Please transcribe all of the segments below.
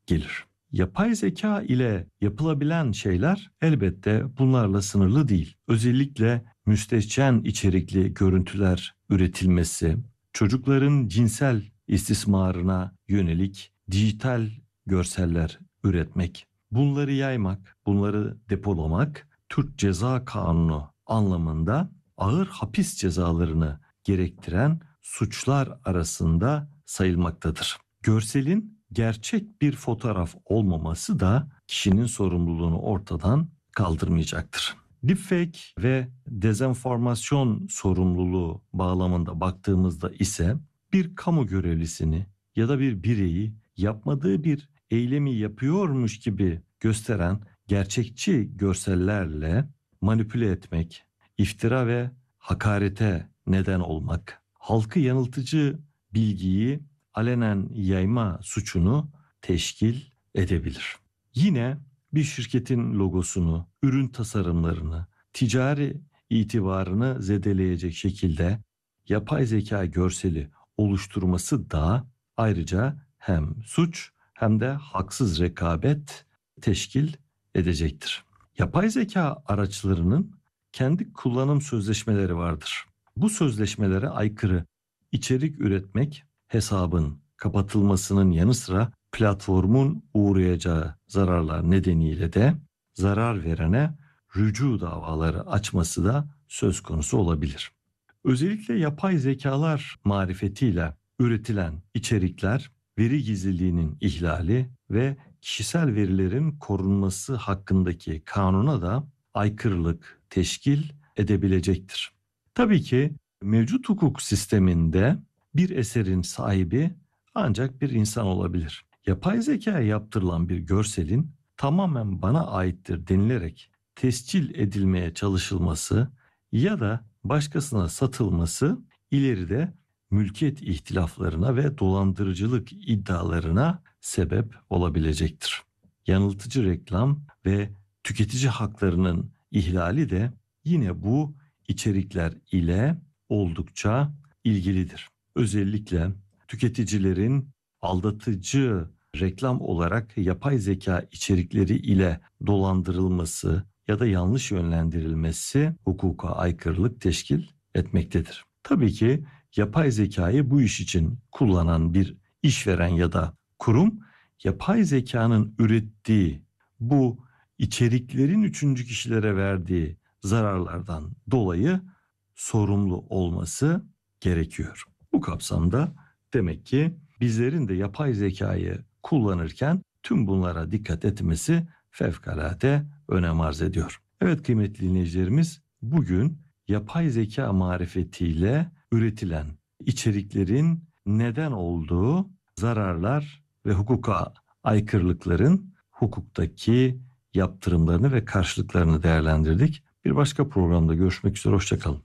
gelir. Yapay zeka ile yapılabilen şeyler elbette bunlarla sınırlı değil. Özellikle müstehcen içerikli görüntüler üretilmesi, çocukların cinsel istismarına yönelik dijital görseller üretmek, bunları yaymak, bunları depolamak Türk Ceza Kanunu anlamında ağır hapis cezalarını gerektiren suçlar arasında sayılmaktadır. Görselin gerçek bir fotoğraf olmaması da kişinin sorumluluğunu ortadan kaldırmayacaktır. Deepfake ve dezenformasyon sorumluluğu bağlamında baktığımızda ise bir kamu görevlisini ya da bir bireyi yapmadığı bir eylemi yapıyormuş gibi gösteren gerçekçi görsellerle manipüle etmek, iftira ve hakarete neden olmak, halkı yanıltıcı bilgiyi alenen yayma suçunu teşkil edebilir. Yine bir şirketin logosunu, ürün tasarımlarını, ticari itibarını zedeleyecek şekilde yapay zeka görseli oluşturması da ayrıca hem suç hem de haksız rekabet teşkil edecektir. Yapay zeka araçlarının kendi kullanım sözleşmeleri vardır. Bu sözleşmelere aykırı içerik üretmek hesabın kapatılmasının yanı sıra platformun uğrayacağı zararlar nedeniyle de zarar verene rücu davaları açması da söz konusu olabilir. Özellikle yapay zekalar marifetiyle üretilen içerikler veri gizliliğinin ihlali ve kişisel verilerin korunması hakkındaki kanuna da aykırılık teşkil edebilecektir. Tabii ki mevcut hukuk sisteminde bir eserin sahibi ancak bir insan olabilir. Yapay zekaya yaptırılan bir görselin tamamen bana aittir denilerek tescil edilmeye çalışılması ya da başkasına satılması ileride mülkiyet ihtilaflarına ve dolandırıcılık iddialarına sebep olabilecektir. Yanıltıcı reklam ve tüketici haklarının ihlali de yine bu içerikler ile oldukça ilgilidir. Özellikle tüketicilerin aldatıcı reklam olarak yapay zeka içerikleri ile dolandırılması ya da yanlış yönlendirilmesi hukuka aykırılık teşkil etmektedir. Tabii ki yapay zekayı bu iş için kullanan bir işveren ya da kurum, yapay zekanın ürettiği bu içeriklerin üçüncü kişilere verdiği zararlardan dolayı sorumlu olması gerekiyor. Bu kapsamda demek ki bizlerin de yapay zekayı kullanırken tüm bunlara dikkat etmesi fevkalade önem arz ediyor. Evet kıymetli dinleyicilerimiz, bugün yapay zeka marifetiyle üretilen içeriklerin neden olduğu zararlar ve hukuka aykırılıkların hukuktaki yaptırımlarını ve karşılıklarını değerlendirdik. Bir başka programda görüşmek üzere, hoşça kalın.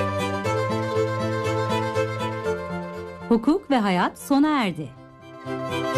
Hukuk ve Hayat sona erdi.